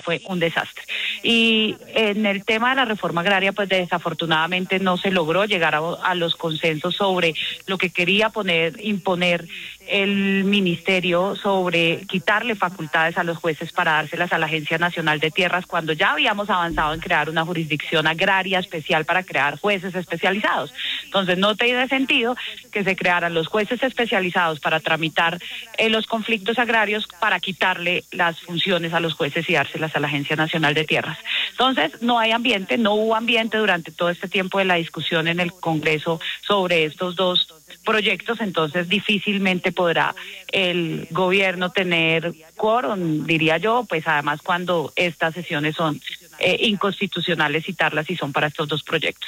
fue un desastre. Y en el tema de la reforma agraria, pues desafortunadamente no se logró llegar a los consensos sobre lo que quería imponer el ministerio, sobre quitarle facultades a los jueces para dárselas a la Agencia Nacional de Tierras, cuando ya habíamos avanzado en crear una jurisdicción agraria especial para crear jueces especializados. Entonces no tiene sentido que se crearan los jueces especializados para tramitar los conflictos agrarios, para quitarle las funciones a los jueces y dárselas a la Agencia Nacional de Tierras. Entonces no hay ambiente, no hubo ambiente durante todo este tiempo de la discusión en el Congreso sobre estos dos proyectos, entonces difícilmente podrá el gobierno tener quórum, diría yo, pues además cuando estas sesiones son inconstitucionales citarlas y son para estos dos proyectos.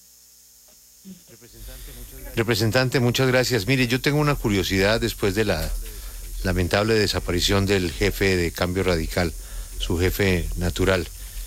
Representante, muchas gracias. Mire, yo tengo una curiosidad después de la lamentable desaparición del jefe de Cambio Radical, su jefe natural,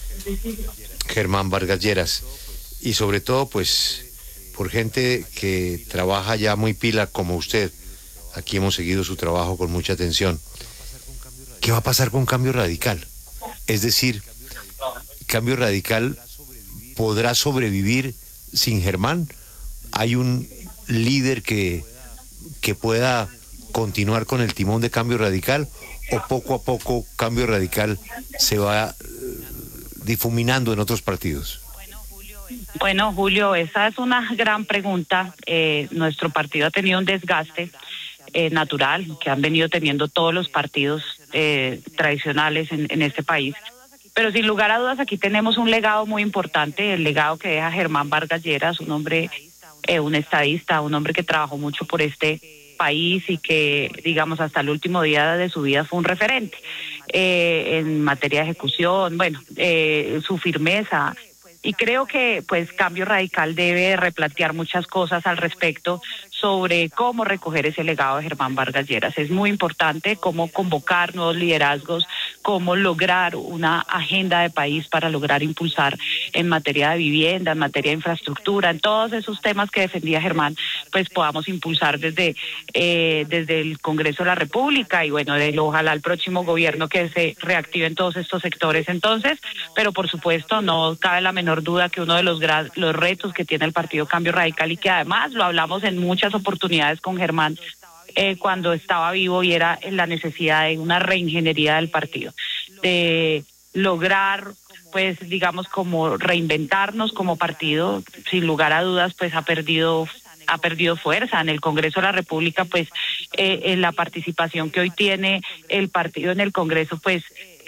Germán Vargas Lleras, y sobre todo pues por gente que trabaja ya muy pila como usted. Aquí hemos seguido su trabajo con mucha atención. ¿Qué va a pasar con Cambio Radical? Es decir, ¿Cambio Radical podrá sobrevivir sin Germán? ¿Hay un líder que pueda continuar con el timón de Cambio Radical, o poco a poco Cambio Radical se va difuminando en otros partidos? Bueno, Julio, esa es una gran pregunta. Nuestro partido ha tenido un desgaste natural que han venido teniendo todos los partidos tradicionales en este país. Pero sin lugar a dudas aquí tenemos un legado muy importante, el legado que deja Germán Vargas Lleras, un hombre, un estadista, un hombre que trabajó mucho por este país y que, digamos, hasta el último día de su vida fue un referente en materia de ejecución, bueno, su firmeza. Y creo que pues Cambio Radical debe replantear muchas cosas al respecto sobre cómo recoger ese legado de Germán Vargas Lleras. Es muy importante cómo convocar nuevos liderazgos, cómo lograr una agenda de país para lograr impulsar en materia de vivienda, en materia de infraestructura, en todos esos temas que defendía Germán, pues podamos impulsar desde el Congreso de la República y bueno, ojalá el próximo gobierno que se reactiven todos estos sectores entonces, pero por supuesto no cabe la menor duda que uno de los retos que tiene el Partido Cambio Radical y que además lo hablamos en muchas oportunidades con Germán cuando estaba vivo y era la necesidad de una reingeniería del partido, de lograr pues digamos como reinventarnos como partido. Sin lugar a dudas pues ha perdido fuerza en el Congreso de la República, pues en la participación que hoy tiene el partido en el Congreso pues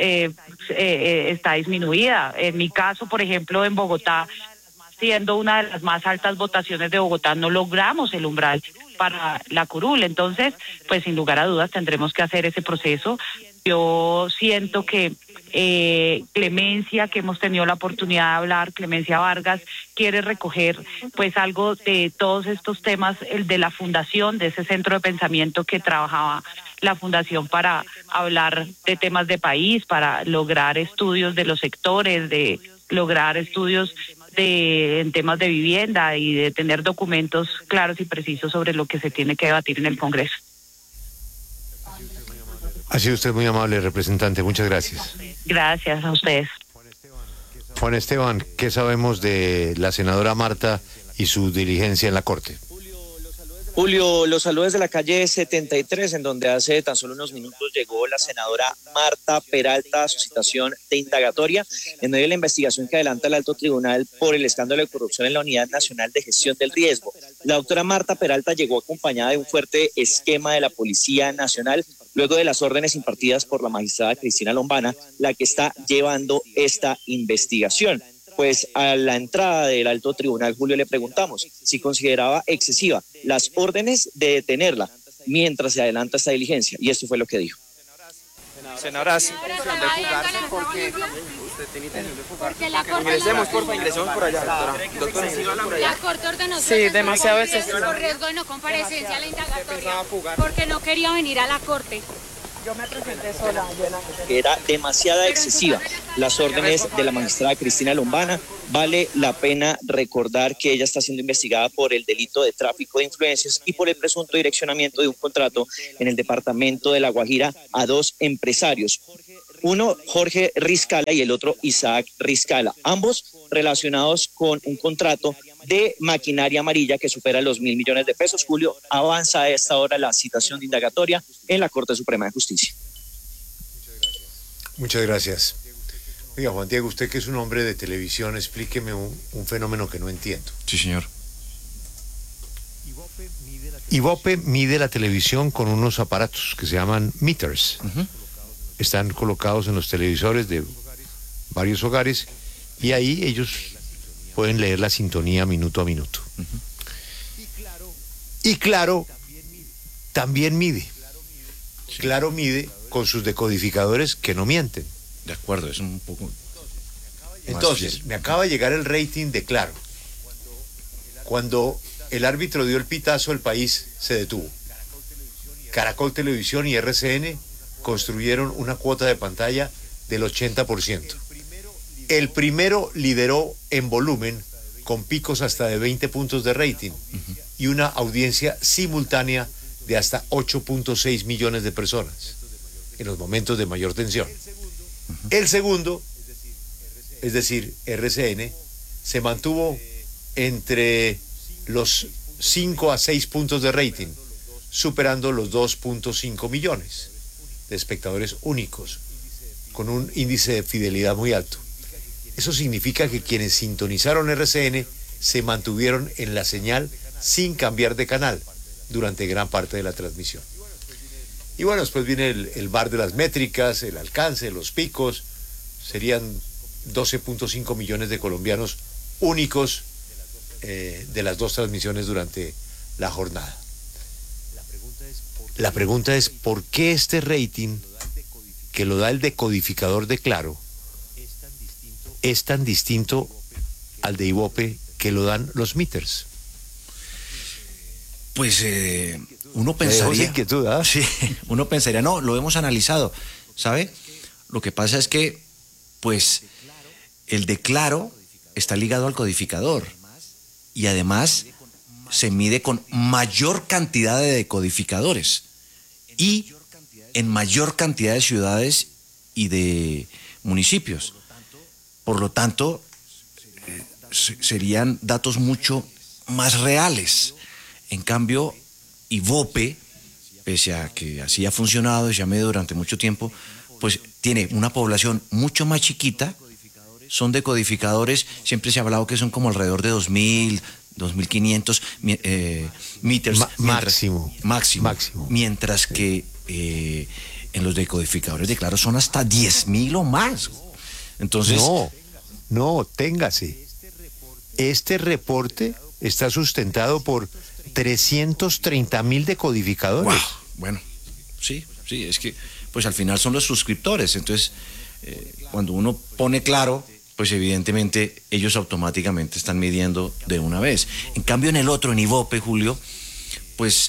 está disminuida. En mi caso, por ejemplo, en Bogotá, siendo una de las más altas votaciones de Bogotá, no logramos el umbral para la curul. Entonces, pues sin lugar a dudas tendremos que hacer ese proceso. Yo siento que Clemencia, que hemos tenido la oportunidad de hablar, Clemencia Vargas, quiere recoger pues algo de todos estos temas, el de la fundación, de ese centro de pensamiento que trabajaba la fundación para hablar de temas de país, para lograr estudios de los sectores, de lograr estudios en temas de vivienda y de tener documentos claros y precisos sobre lo que se tiene que debatir en el Congreso. Ha sido usted muy amable, representante. Muchas gracias. Gracias a ustedes. Juan Esteban, ¿qué sabemos de la senadora Marta y su diligencia en la Corte? Julio, los saludos de la calle 73, en donde hace tan solo unos minutos llegó la senadora Marta Peralta a su citación de indagatoria en medio de la investigación que adelanta el Alto Tribunal por el escándalo de corrupción en la Unidad Nacional de Gestión del Riesgo. La doctora Marta Peralta llegó acompañada de un fuerte esquema de la Policía Nacional, luego de las órdenes impartidas por la magistrada Cristina Lombana, la que está llevando esta investigación. Pues a la entrada del Alto Tribunal, Julio, le preguntamos si consideraba excesiva las órdenes de detenerla mientras se adelanta esta diligencia, y esto fue lo que dijo. Senadora, porque usted tiene intención de fugar. Ingresemos, por favor, ingresemos por allá, doctora. La Corte ordenó demasiado excesivo. por riesgo de no comparecencia a la indagatoria, porque no quería venir a la Corte. Yo me presenté sola, Era demasiada excesiva las órdenes de la magistrada Cristina Lombana. Vale la pena recordar que ella está siendo investigada por el delito de tráfico de influencias y por el presunto direccionamiento de un contrato en el departamento de La Guajira a dos empresarios. Uno, Jorge Riscala, y el otro, Isaac Riscala, ambos relacionados con un contrato de maquinaria amarilla que supera los 1.000 millones de pesos. Julio, avanza a esta hora la citación de indagatoria en la Corte Suprema de Justicia. Muchas gracias. Oiga, Juan Diego, usted que es un hombre de televisión, explíqueme un fenómeno que no entiendo. Sí, señor. Ibope mide la televisión con unos aparatos que se llaman meters. Están colocados en los televisores de varios hogares y ahí ellos pueden leer la sintonía minuto a minuto. Y Claro también mide. Claro mide con sus decodificadores que no mienten. De acuerdo, es un poco... Entonces, me acaba de llegar el rating de Claro. Cuando el árbitro dio el pitazo, el país se detuvo. Caracol Televisión y RCN construyeron una cuota de pantalla del 80%. El primero lideró en volumen con picos hasta de 20 puntos de rating y una audiencia simultánea de hasta 8.6 millones de personas en los momentos de mayor tensión. El segundo, es decir, RCN, se mantuvo entre los 5 a 6 puntos de rating, superando los 2.5 millones de espectadores únicos, con un índice de fidelidad muy alto. Eso significa que quienes sintonizaron RCN se mantuvieron en la señal sin cambiar de canal durante gran parte de la transmisión. Y bueno, después viene el bar de las métricas, el alcance, los picos. Serían 12.5 millones de colombianos únicos de las dos transmisiones durante la jornada. La pregunta es, ¿por qué este rating que lo da el decodificador de Claro es tan distinto al de Ibope que lo dan los meters? Pues uno pensaría... inquietud, ¿eh? Sí, uno pensaría, no, lo hemos analizado, ¿sabe? Lo que pasa es que, pues, el de Claro está ligado al codificador y además se mide con mayor cantidad de decodificadores y en mayor cantidad de ciudades y de municipios. Por lo tanto, serían datos mucho más reales. En cambio, Ibope, pese a que así ha funcionado y se ha medido durante mucho tiempo, pues tiene una población mucho más chiquita. Son decodificadores, siempre se ha hablado que son como alrededor de 2.000, 2.500 meters. Máximo. Mientras que en los decodificadores de Claro son hasta 10.000 o más. Entonces... No, téngase. Este reporte está sustentado por 330.000 decodificadores. Wow. Bueno, sí, es que pues al final son los suscriptores. Entonces, cuando uno pone Claro, pues evidentemente ellos automáticamente están midiendo de una vez. En cambio, en el otro, en Ibope, Julio, pues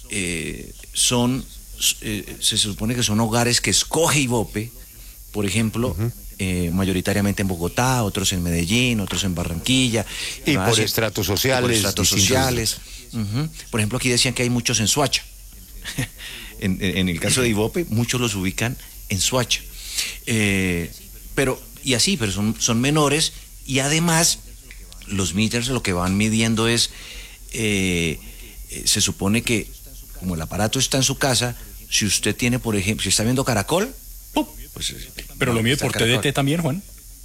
se supone que son hogares que escoge Ibope, por ejemplo, mayoritariamente en Bogotá, otros en Medellín, otros en Barranquilla. Y por estratos sociales. Por ejemplo, aquí decían que hay muchos en Soacha. en el caso de Ibope, muchos los ubican en Soacha. Pero son menores y además los meters lo que van midiendo es, se supone que como el aparato está en su casa, si usted tiene, por ejemplo, si está viendo Caracol, pues... ¿Pero lo mide por Caracol. TDT también, Juan?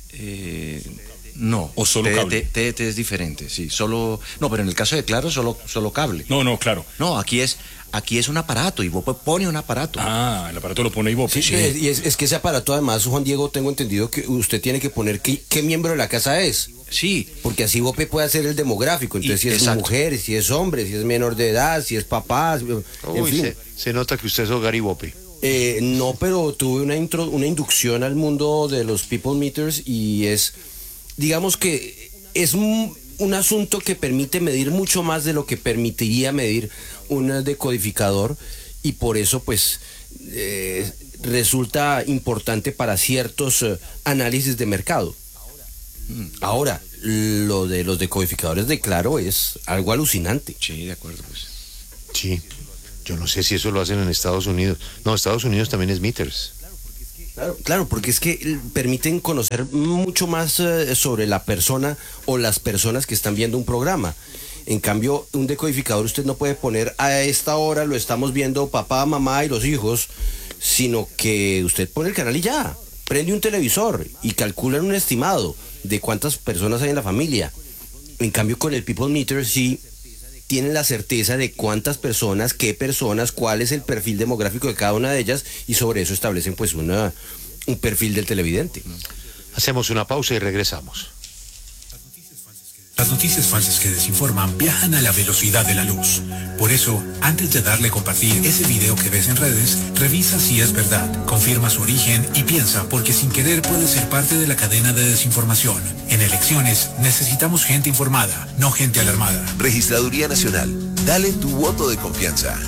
No. ¿O solo cable? TDT es diferente, sí, solo... No, pero en el caso de Claro, solo cable. No, claro. No, aquí es un aparato, Ibope pone un aparato. Ah, el aparato lo pone Ibope. Sí. Y es que ese aparato, además, Juan Diego, tengo entendido que usted tiene que poner qué miembro de la casa es. Sí. Porque así Ibope puede hacer el demográfico. Entonces, si es mujer, si es hombre, si es menor de edad, si es papá, en fin. Se nota que usted es hogar Ibope. No, pero tuve una inducción al mundo de los people meters y es, digamos que es un asunto que permite medir mucho más de lo que permitiría medir un decodificador y por eso pues resulta importante para ciertos análisis de mercado. Ahora, lo de los decodificadores de Claro es algo alucinante. Sí, de acuerdo, pues. Sí. Yo no sé si eso lo hacen en Estados Unidos. No, Estados Unidos también es meters. Claro, porque es que permiten conocer mucho más sobre la persona o las personas que están viendo un programa. En cambio, un decodificador usted no puede poner a esta hora lo estamos viendo papá, mamá y los hijos, sino que usted pone el canal y ya, prende un televisor y calculan un estimado de cuántas personas hay en la familia. En cambio, con el People Meter sí tienen la certeza de cuántas personas, qué personas, cuál es el perfil demográfico de cada una de ellas y sobre eso establecen pues un perfil del televidente. Hacemos una pausa y regresamos. Las noticias falsas que desinforman viajan a la velocidad de la luz. Por eso, antes de darle compartir ese video que ves en redes, revisa si es verdad, confirma su origen y piensa, porque sin querer puede ser parte de la cadena de desinformación. En elecciones necesitamos gente informada, no gente alarmada. Registraduría Nacional, dale tu voto de confianza.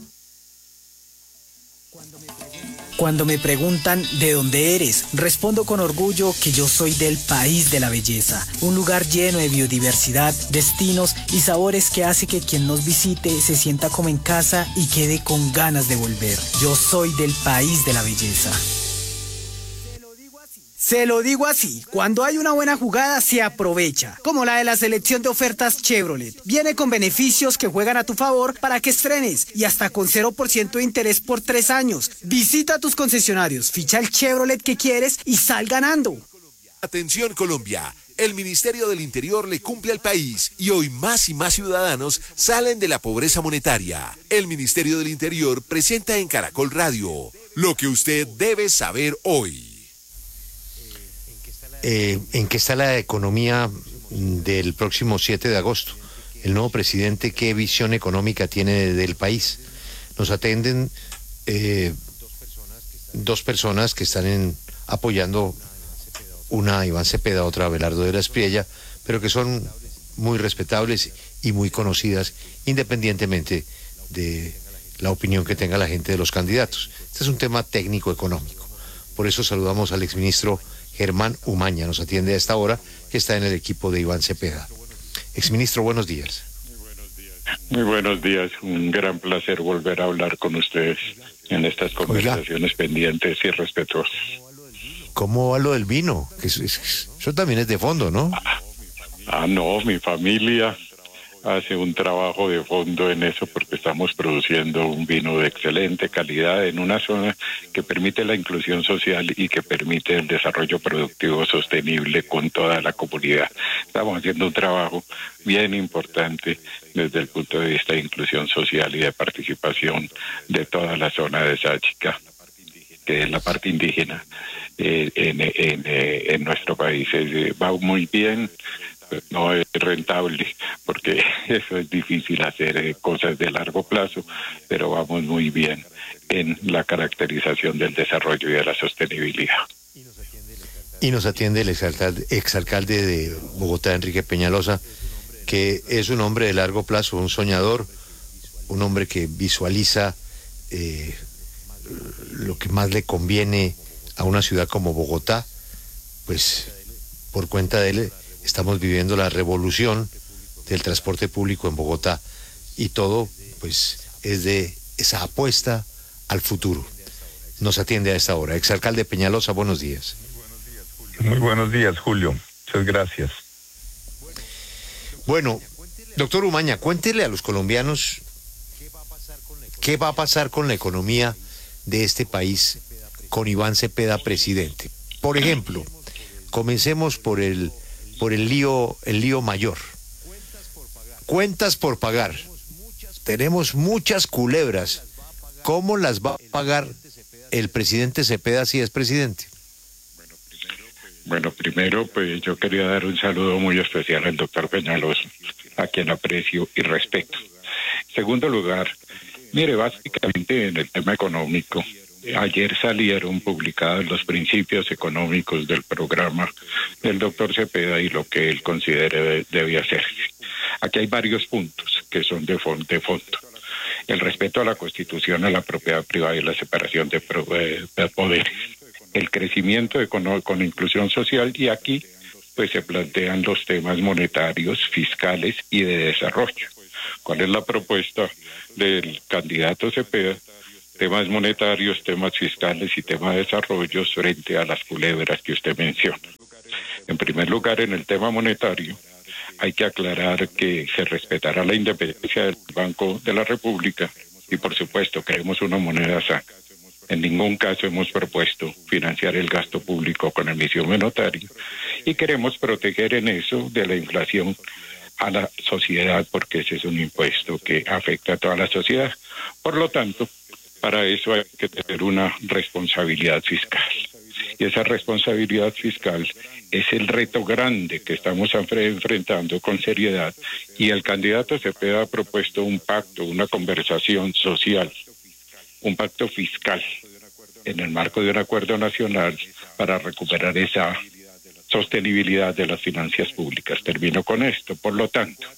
Cuando me preguntan ¿de dónde eres?, respondo con orgullo que yo soy del país de la belleza, un lugar lleno de biodiversidad, destinos y sabores que hace que quien nos visite se sienta como en casa y quede con ganas de volver. Yo soy del país de la belleza. Se lo digo así, cuando hay una buena jugada se aprovecha, como la de la selección de ofertas Chevrolet. Viene con beneficios que juegan a tu favor para que estrenes y hasta con 0% de interés por 3 años. Visita tus concesionarios, ficha el Chevrolet que quieres y sal ganando. Atención Colombia, el Ministerio del Interior le cumple al país y hoy más y más ciudadanos salen de la pobreza monetaria. El Ministerio del Interior presenta en Caracol Radio lo que usted debe saber hoy. ¿En qué está la economía del próximo 7 de agosto? El nuevo presidente, ¿qué visión económica tiene del país? Nos atienden dos personas que están apoyando, una Iván Cepeda, otra Abelardo de la Espriella, pero que son muy respetables y muy conocidas, independientemente de la opinión que tenga la gente de los candidatos. Este es un tema técnico-económico. Por eso saludamos al exministro Germán Umaña, nos atiende a esta hora, que está en el equipo de Iván Cepeda. Exministro, buenos días. Muy buenos días, un gran placer volver a hablar con ustedes en estas conversaciones pendientes y respetuosas. ¿Cómo va lo del vino? Eso también es de fondo, ¿no? No, mi familia hace un trabajo de fondo en eso porque estamos produciendo un vino de excelente calidad en una zona que permite la inclusión social y que permite el desarrollo productivo sostenible con toda la comunidad. Estamos haciendo un trabajo bien importante desde el punto de vista de inclusión social y de participación de toda la zona de Sáchica, que es la parte indígena en nuestro país. Va muy bien. No es rentable porque eso es difícil hacer cosas de largo plazo, pero vamos muy bien en la caracterización del desarrollo y de la sostenibilidad. Y nos atiende el exalcalde de Bogotá, Enrique Peñalosa, que es un hombre de largo plazo, un soñador, un hombre que visualiza lo que más le conviene a una ciudad como Bogotá. Pues por cuenta de él estamos viviendo la revolución del transporte público en Bogotá y todo pues es de esa apuesta al futuro. Nos atiende a esta hora. Exalcalde Peñalosa, buenos días. Muy buenos días, Julio. Muchas gracias. Bueno, doctor Umaña, cuéntele a los colombianos qué va a pasar con la economía de este país con Iván Cepeda presidente. Por ejemplo, comencemos por el lío mayor. Cuentas por pagar. Tenemos muchas culebras. ¿Cómo las va a pagar el presidente Cepeda si es presidente? Bueno, primero, pues yo quería dar un saludo muy especial al doctor Peñalosa, a quien aprecio y respeto. En segundo lugar, mire, básicamente en el tema económico, ayer salieron publicados los principios económicos del programa del doctor Cepeda y lo que él considere debe hacerse. Aquí hay varios puntos que son de fondo. El respeto a la Constitución, a la propiedad privada y la separación de poderes. El crecimiento con inclusión social, y aquí pues se plantean los temas monetarios, fiscales y de desarrollo. ¿Cuál es la propuesta del candidato Cepeda? temas monetarios, temas fiscales y temas de desarrollo frente a las culebras que usted menciona. En primer lugar, en el tema monetario, hay que aclarar que se respetará la independencia del Banco de la República y, por supuesto, queremos una moneda sana. En ningún caso hemos propuesto financiar el gasto público con emisión monetaria y queremos proteger en eso de la inflación a la sociedad, porque ese es un impuesto que afecta a toda la sociedad. Por lo tanto, para eso hay que tener una responsabilidad fiscal. Y esa responsabilidad fiscal es el reto grande que estamos enfrentando con seriedad. Y el candidato Cepeda ha propuesto un pacto, una conversación social, un pacto fiscal en el marco de un acuerdo nacional para recuperar esa sostenibilidad de las finanzas públicas. Termino con esto. Por lo tanto,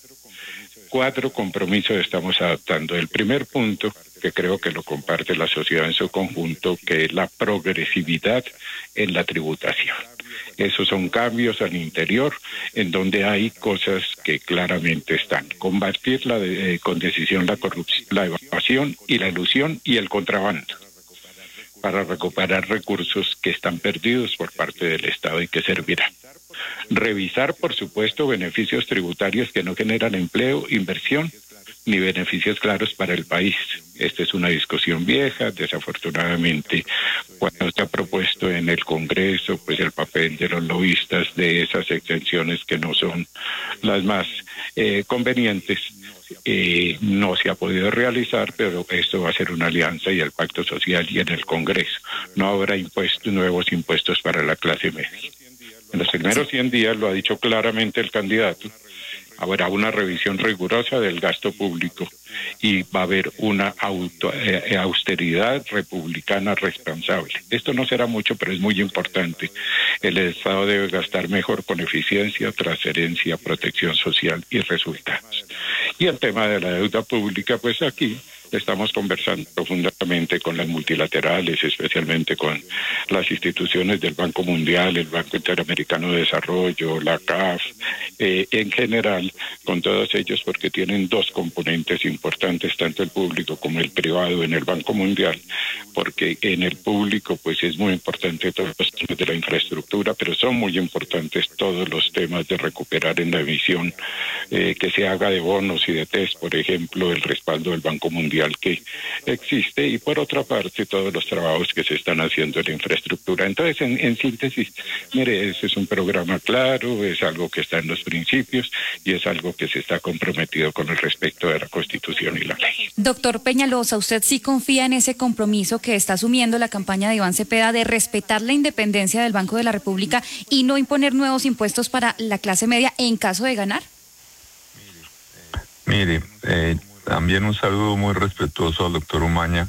4 compromisos estamos adoptando. El primer punto, que creo que lo comparte la sociedad en su conjunto, que es la progresividad en la tributación. Esos son cambios al interior en donde hay cosas que claramente están. Combatir con decisión la corrupción, la evasión y la elusión y el contrabando, para recuperar recursos que están perdidos por parte del Estado y que servirán. Revisar, por supuesto, beneficios tributarios que no generan empleo, inversión, ni beneficios claros para el país. Esta es una discusión vieja, desafortunadamente, cuando se ha propuesto en el Congreso, pues el papel de los lobistas de esas exenciones que no son las más convenientes, no se ha podido realizar, pero esto va a ser una alianza y el pacto social y en el Congreso. No habrá nuevos impuestos para la clase media. En los primeros 100 días, lo ha dicho claramente el candidato, habrá una revisión rigurosa del gasto público y va a haber una austeridad republicana responsable. Esto no será mucho, pero es muy importante. El Estado debe gastar mejor con eficiencia, transferencia, protección social y resultados. Y el tema de la deuda pública, pues aquí estamos conversando profundamente con las multilaterales, especialmente con las instituciones del Banco Mundial, el Banco Interamericano de Desarrollo, la CAF, en general, con todos ellos, porque tienen 2 componentes importantes, tanto el público como el privado en el Banco Mundial, porque en el público pues es muy importante todos los temas de la infraestructura, pero son muy importantes todos los temas de recuperar en la emisión, que se haga de bonos y de test, por ejemplo, el respaldo del Banco Mundial que existe, y por otra parte todos los trabajos que se están haciendo en la infraestructura. Entonces, en síntesis, mire, ese es un programa claro, es algo que está en los principios y es algo que se está comprometido con el respecto de la Constitución y la ley. Doctor Peñalosa, ¿usted sí confía en ese compromiso que está asumiendo la campaña de Iván Cepeda de respetar la independencia del Banco de la República y no imponer nuevos impuestos para la clase media en caso de ganar? Mire, también un saludo muy respetuoso al doctor Umaña.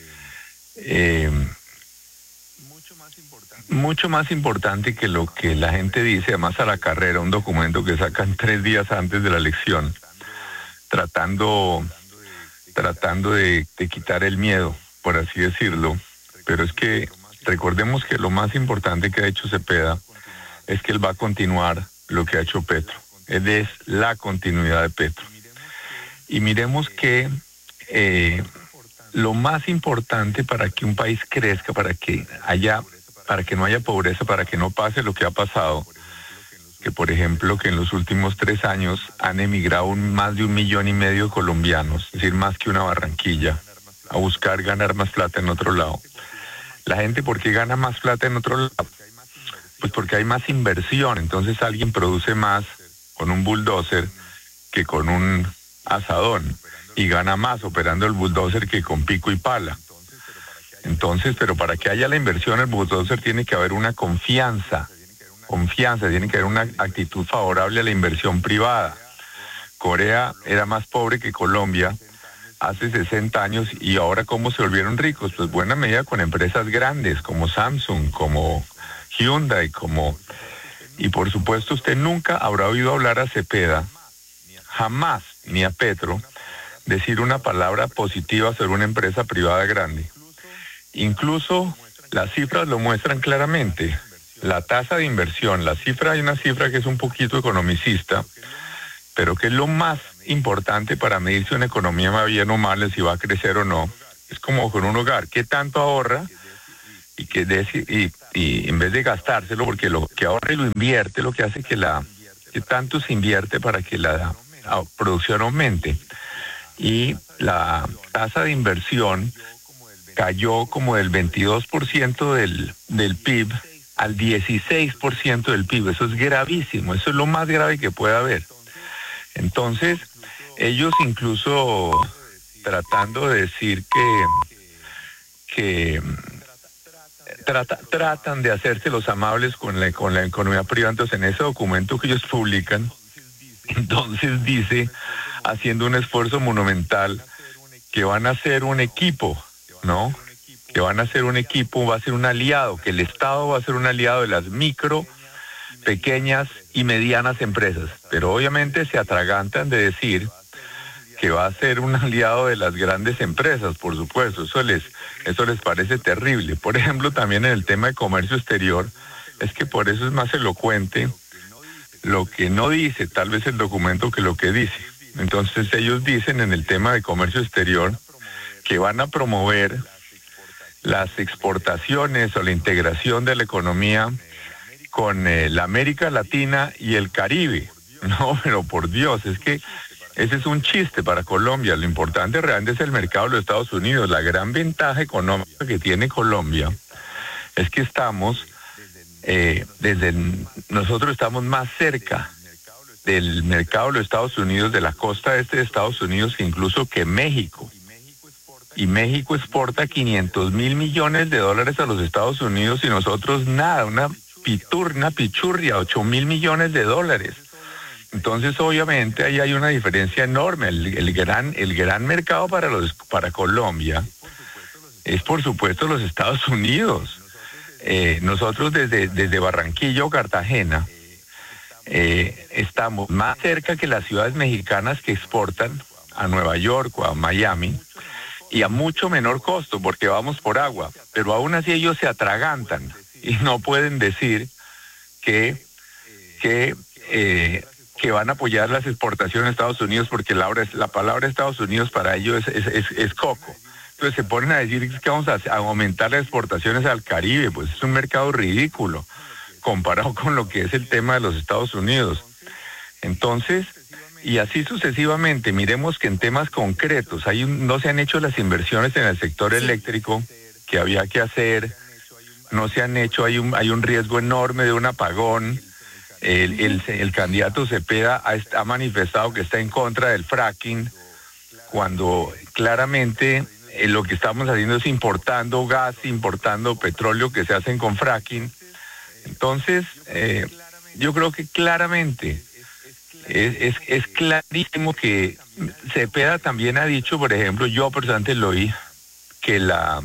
Mucho más importante que lo que la gente dice, además a la carrera, un documento que sacan 3 días antes de la elección, tratando de quitar el miedo, por así decirlo. Pero es que recordemos que lo más importante que ha hecho Cepeda es que él va a continuar lo que ha hecho Petro. Él es la continuidad de Petro. Y miremos que lo más importante para que un país crezca, para que no haya pobreza, para que no pase lo que ha pasado, que por ejemplo que en los últimos 3 años han emigrado más de 1,5 millones de colombianos, es decir, más que una Barranquilla, a buscar ganar más plata en otro lado. La gente, ¿por qué gana más plata en otro lado? Pues porque hay más inversión, entonces alguien produce más con un bulldozer que con un asadón y gana más operando el bulldozer que con pico y pala. Entonces, pero para que haya la inversión, el bulldozer tiene que haber una confianza, tiene que haber una actitud favorable a la inversión privada. Corea era más pobre que Colombia hace 60 años y ahora ¿cómo se volvieron ricos? Pues buena medida con empresas grandes como Samsung, como Hyundai, y por supuesto usted nunca habrá oído hablar a Cepeda, jamás, ni a Petro, decir una palabra positiva sobre una empresa privada grande. Incluso las cifras lo muestran claramente. La tasa de inversión, hay una cifra que es un poquito economicista, pero que es lo más importante para medir si una economía va bien o mal, si va a crecer o no, Es como con un hogar, ¿qué tanto ahorra? Y y en vez de gastárselo, porque lo que ahorra y lo invierte, lo que hace que tanto se invierte para que la producción aumente. Y la tasa de inversión cayó como del 22% del PIB al 16% del PIB. Eso es gravísimo, eso es lo más grave que puede haber. Entonces, ellos incluso tratando de decir que tratan de hacerse los amables con la economía privada. Entonces, en ese documento que ellos publican, entonces dice, haciendo un esfuerzo monumental, que van a ser un equipo, ¿no? Que van a ser un equipo, va a ser un aliado, que el Estado va a ser un aliado de las micro, pequeñas y medianas empresas. Pero obviamente se atragantan de decir que va a ser un aliado de las grandes empresas, por supuesto. Eso les parece terrible. Por ejemplo, también en el tema de comercio exterior, es que por eso es más elocuente lo que no dice tal vez el documento que lo que dice. Entonces ellos dicen en el tema de comercio exterior que van a promover las exportaciones o la integración de la economía con la América Latina y el Caribe. No, pero por Dios, es que ese es un chiste para Colombia. Lo importante realmente es el mercado de los Estados Unidos. La gran ventaja económica que tiene Colombia es que nosotros estamos más cerca del mercado de los Estados Unidos, de la costa este de Estados Unidos, incluso que México. Y México exporta 500.000 millones de dólares a los Estados Unidos y nosotros nada, una pichurria, 8.000 millones de dólares. Entonces, obviamente, ahí hay una diferencia enorme. El gran mercado para Colombia es, por supuesto, los Estados Unidos. Nosotros desde Barranquilla o Cartagena estamos más cerca que las ciudades mexicanas que exportan a Nueva York o a Miami, y a mucho menor costo porque vamos por agua, pero aún así ellos se atragantan y no pueden decir que van a apoyar las exportaciones de Estados Unidos porque la palabra Estados Unidos para ellos es coco. Entonces se ponen a decir que vamos a aumentar las exportaciones al Caribe, pues es un mercado ridículo comparado con lo que es el tema de los Estados Unidos. Entonces, y así sucesivamente, miremos que en temas concretos no se han hecho las inversiones en el sector eléctrico que había que hacer, no se han hecho, hay un riesgo enorme de un apagón. El candidato Cepeda ha manifestado que está en contra del fracking, cuando claramente lo que estamos haciendo es importando gas, importando petróleo que se hacen con fracking. Entonces, yo creo que claramente es clarísimo que Cepeda también ha dicho, por ejemplo, yo personalmente lo oí, que la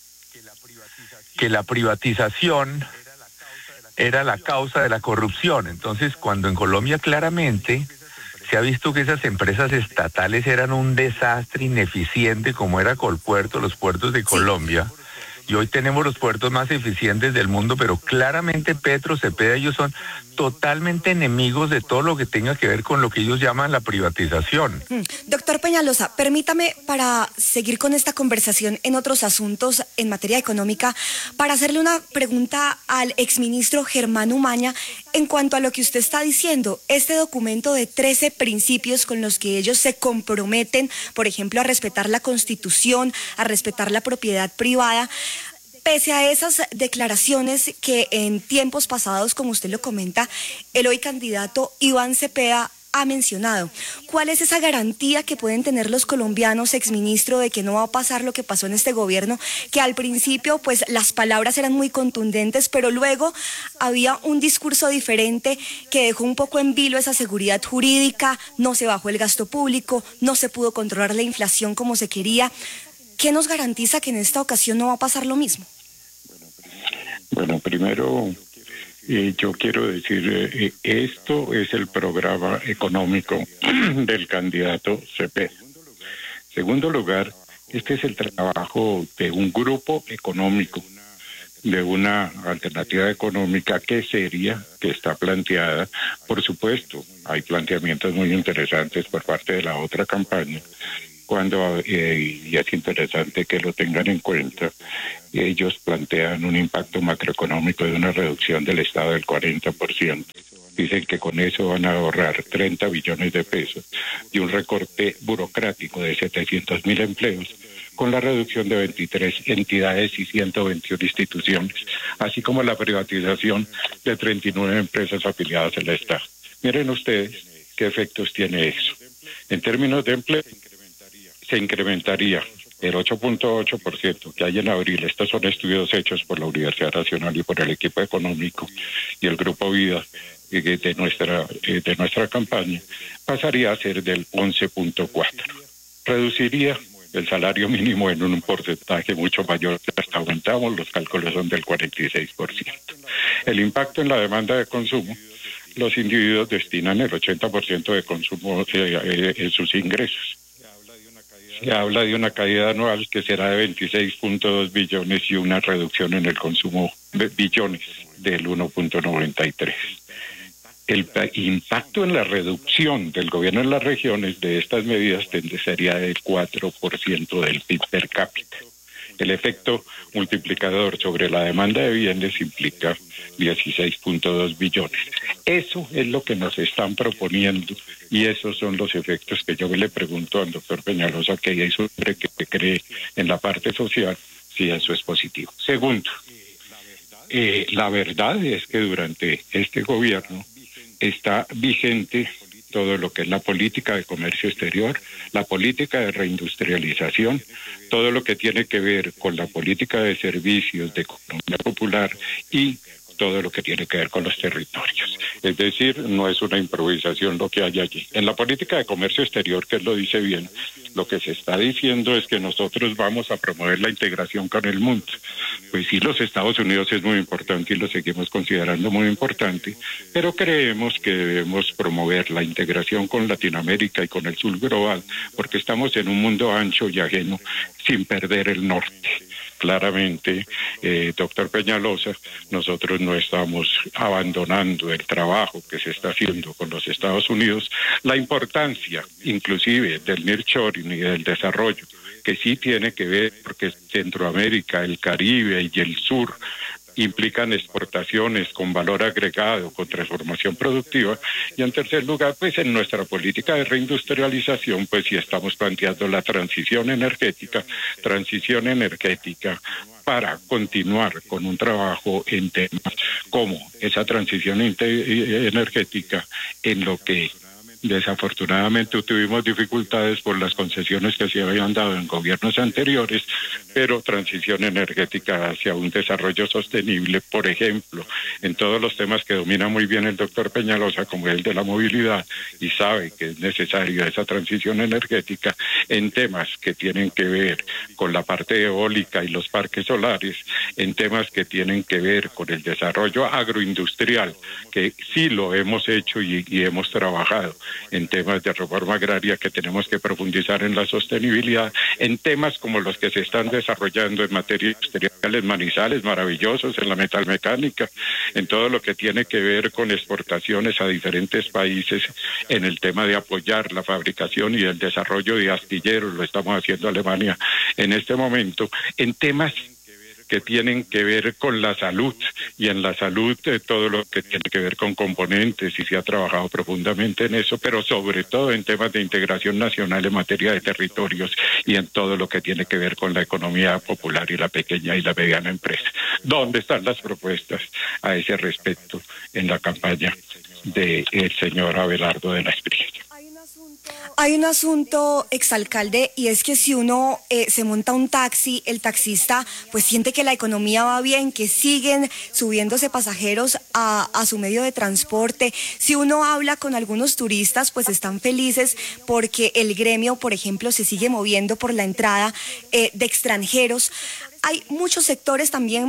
privatización era la causa de la corrupción. Entonces, cuando en Colombia claramente se ha visto que esas empresas estatales eran un desastre ineficiente, como era Colpuerto, los puertos de Colombia, y hoy tenemos los puertos más eficientes del mundo, pero claramente Petro, Cepeda, ellos son totalmente enemigos de todo lo que tenga que ver con lo que ellos llaman la privatización. Doctor Peñalosa, permítame, para seguir con esta conversación en otros asuntos en materia económica, para hacerle una pregunta al exministro Germán Umaña en cuanto a lo que usted está diciendo, este documento de 13 principios con los que ellos se comprometen, por ejemplo, a respetar la Constitución, a respetar la propiedad privada. Pese a esas declaraciones que en tiempos pasados, como usted lo comenta, el hoy candidato Iván Cepeda ha mencionado, ¿cuál es esa garantía que pueden tener los colombianos, exministro, de que no va a pasar lo que pasó en este gobierno, que al principio pues las palabras eran muy contundentes, pero luego había un discurso diferente que dejó un poco en vilo esa seguridad jurídica, no se bajó el gasto público, no se pudo controlar la inflación como se quería? ¿Qué nos garantiza que en esta ocasión no va a pasar lo mismo? Bueno, primero yo quiero decir, esto es el programa económico del candidato Cepeda. Segundo lugar, este es el trabajo de un grupo económico, de una alternativa económica que es seria, que está planteada. Por supuesto, hay planteamientos muy interesantes por parte de la otra campaña, y es interesante que lo tengan en cuenta, ellos plantean un impacto macroeconómico de una reducción del Estado del 40%. Dicen que con eso van a ahorrar 30 billones de pesos y un recorte burocrático de 700.000 empleos, con la reducción de 23 entidades y 121 instituciones, así como la privatización de 39 empresas afiliadas al Estado. Miren ustedes qué efectos tiene eso. En términos de empleo, se incrementaría el 8.8% que hay en abril. Estos son estudios hechos por la Universidad Nacional y por el equipo económico y el Grupo Vida de nuestra campaña, pasaría a ser del 11.4%. Reduciría el salario mínimo en un porcentaje mucho mayor, hasta aumentamos, los cálculos son del 46%. El impacto en la demanda de consumo, los individuos destinan el 80% de consumo en sus ingresos. Se habla de una caída anual que será de 26.2 billones y una reducción en el consumo de billones del 1.93. El impacto en la reducción del gobierno en las regiones de estas medidas sería del 4% del PIB per cápita. El efecto multiplicador sobre la demanda de bienes implica 16.2 billones. Eso es lo que nos están proponiendo y esos son los efectos que yo le pregunto al doctor Peñalosa, que es un hombre que cree en la parte social, si eso es positivo. Segundo, la verdad es que durante este gobierno está vigente todo lo que es la política de comercio exterior, la política de reindustrialización, todo lo que tiene que ver con la política de servicios, de economía popular y todo lo que tiene que ver con los territorios. Es decir, no es una improvisación lo que hay allí. En la política de comercio exterior, que él lo dice bien, lo que se está diciendo es que nosotros vamos a promover la integración con el mundo. Pues sí, los Estados Unidos es muy importante y lo seguimos considerando muy importante, pero creemos que debemos promover la integración con Latinoamérica y con el sur global, porque estamos en un mundo ancho y ajeno sin perder el norte. Claramente, doctor Peñalosa, nosotros no estamos abandonando el trabajo que se está haciendo con los Estados Unidos, la importancia inclusive del nearshoring y del desarrollo, que sí tiene que ver porque Centroamérica, el Caribe y el sur implican exportaciones con valor agregado, con transformación productiva, y en tercer lugar, pues en nuestra política de reindustrialización, pues sí estamos planteando la transición energética para continuar con un trabajo en temas como esa transición energética, en lo que desafortunadamente tuvimos dificultades por las concesiones que se habían dado en gobiernos anteriores, pero transición energética hacia un desarrollo sostenible, por ejemplo, en todos los temas que domina muy bien el doctor Peñalosa, como el de la movilidad, y sabe que es necesaria esa transición energética, en temas que tienen que ver con la parte eólica y los parques solares, en temas que tienen que ver con el desarrollo agroindustrial, que sí lo hemos hecho y hemos trabajado, en temas de reforma agraria que tenemos que profundizar en la sostenibilidad, en temas como los que se están desarrollando en materia industrial, Manizales, maravillosos, en la metalmecánica, en todo lo que tiene que ver con exportaciones a diferentes países, en el tema de apoyar la fabricación y el desarrollo de astilleros, lo estamos haciendo Alemania en este momento, en temas que tienen que ver con la salud, y en la salud todo lo que tiene que ver con componentes, y se ha trabajado profundamente en eso, pero sobre todo en temas de integración nacional en materia de territorios y en todo lo que tiene que ver con la economía popular y la pequeña y la mediana empresa. ¿Dónde están las propuestas a ese respecto en la campaña del señor Abelardo de la Espriella? Hay un asunto, exalcalde, y es que si uno se monta un taxi, el taxista pues siente que la economía va bien, que siguen subiéndose pasajeros a su medio de transporte. Si uno habla con algunos turistas, pues están felices porque el gremio, por ejemplo, se sigue moviendo por la entrada de extranjeros. Hay muchos sectores también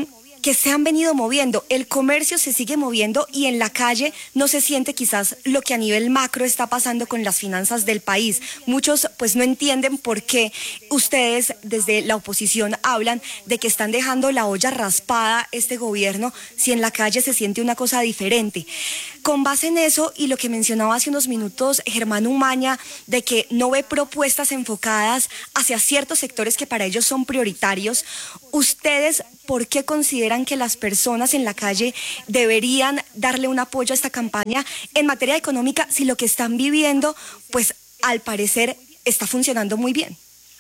que se han venido moviendo. El comercio se sigue moviendo y en la calle no se siente quizás lo que a nivel macro está pasando con las finanzas del país. Muchos pues no entienden por qué ustedes desde la oposición hablan de que están dejando la olla raspada este gobierno si en la calle se siente una cosa diferente. Con base en eso y lo que mencionaba hace unos minutos Germán Umaña, de que no ve propuestas enfocadas hacia ciertos sectores que para ellos son prioritarios, ¿ustedes por qué consideran que las personas en la calle deberían darle un apoyo a esta campaña en materia económica si lo que están viviendo, pues al parecer está funcionando muy bien?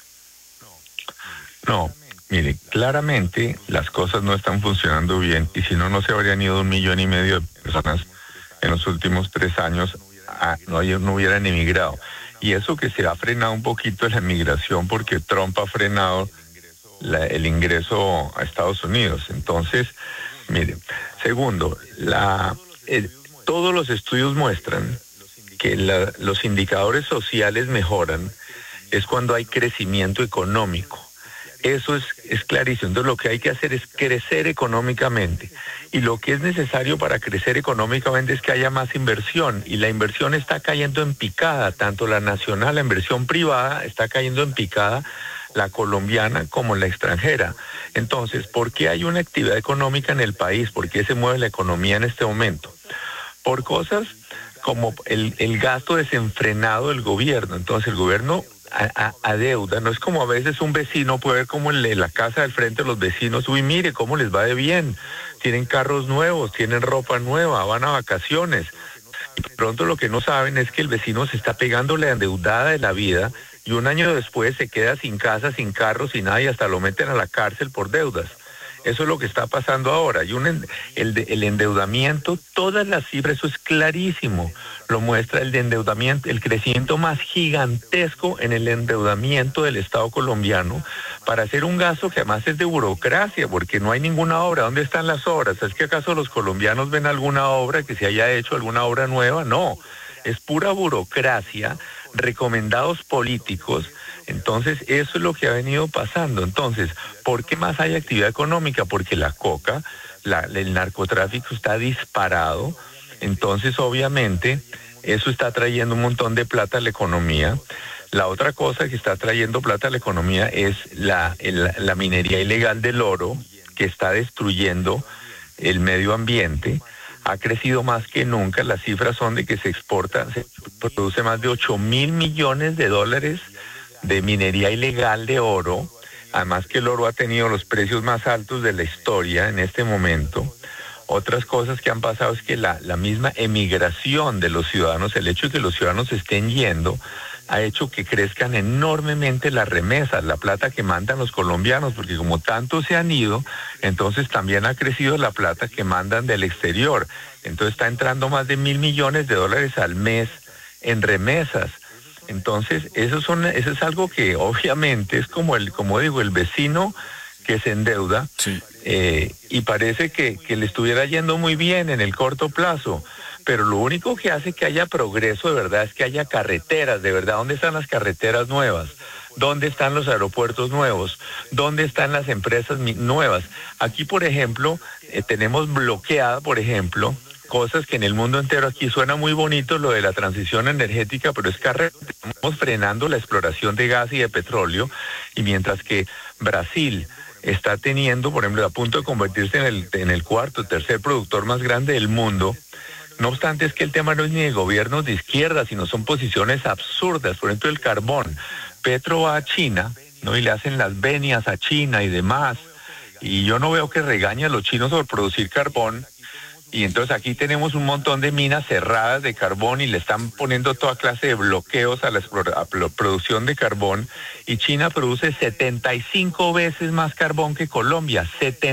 No, mire, claramente las cosas no están funcionando bien y si no, no se habrían ido 1,5 millones de personas en los últimos 3 años, no hubieran emigrado. Y eso que se ha frenado un poquito es la emigración porque Trump ha frenado el ingreso a Estados Unidos. Entonces, mire, segundo, todos los estudios muestran que los indicadores sociales mejoran es cuando hay crecimiento económico. Eso es clarísimo. Entonces lo que hay que hacer es crecer económicamente. Y lo que es necesario para crecer económicamente es que haya más inversión. Y la inversión está cayendo en picada, tanto la nacional, la inversión privada está cayendo en picada, la colombiana como la extranjera. Entonces, ¿por qué hay una actividad económica en el país? ¿Por qué se mueve la economía en este momento? Por cosas como el gasto desenfrenado del gobierno. Entonces el gobierno adeuda, no es como a veces un vecino puede ver como en la casa del frente los vecinos, uy, mire cómo les va de bien, tienen carros nuevos, tienen ropa nueva, van a vacaciones. Y pronto lo que no saben es que el vecino se está pegando la endeudada de la vida y un año después se queda sin casa, sin carro, sin nada y hasta lo meten a la cárcel por deudas. Eso es lo que está pasando ahora. Y el endeudamiento, todas las cifras, eso es clarísimo. Lo muestra el de endeudamiento, el crecimiento más gigantesco en el endeudamiento del Estado colombiano para hacer un gasto que además es de burocracia, porque no hay ninguna obra. ¿Dónde están las obras? ¿Es que acaso los colombianos ven alguna obra que se haya hecho, alguna obra nueva? No, es pura burocracia, recomendados políticos. Entonces, eso es lo que ha venido pasando. Entonces, ¿por qué más hay actividad económica? Porque la coca, el narcotráfico está disparado. Entonces, obviamente, eso está trayendo un montón de plata a la economía. La otra cosa que está trayendo plata a la economía es la minería ilegal del oro, que está destruyendo el medio ambiente. Ha crecido más que nunca. Las cifras son de que se produce más de 8.000 millones de dólares de minería ilegal de oro, además que el oro ha tenido los precios más altos de la historia en este momento. Otras cosas que han pasado es que la misma emigración de los ciudadanos, el hecho de que los ciudadanos estén yendo, ha hecho que crezcan enormemente las remesas, la plata que mandan los colombianos, porque como tantos se han ido, entonces también ha crecido la plata que mandan del exterior. Entonces está entrando más de 1.000 millones de dólares al mes en remesas. Entonces, eso es algo que obviamente es como el vecino que se endeuda, sí. Y parece que le estuviera yendo muy bien en el corto plazo, pero lo único que hace que haya progreso de verdad es que haya carreteras, de verdad. ¿Dónde están las carreteras nuevas? ¿Dónde están los aeropuertos nuevos? ¿Dónde están las empresas nuevas? Aquí, por ejemplo, tenemos bloqueada, por ejemplo, cosas que en el mundo entero aquí suena muy bonito, lo de la transición energética, pero es que estamos frenando la exploración de gas y de petróleo, y mientras que Brasil está teniendo, por ejemplo, a punto de convertirse en el cuarto, tercer productor más grande del mundo. No obstante, es que el tema no es ni de gobiernos de izquierda, sino son posiciones absurdas. Por ejemplo, el carbón. Petro va a China, ¿no? Y le hacen las venias a China y demás. Y yo no veo que regañe a los chinos por producir carbón. Y entonces aquí tenemos un montón de minas cerradas de carbón y le están poniendo toda clase de bloqueos a la producción de carbón. Y China produce 75 veces más carbón que Colombia,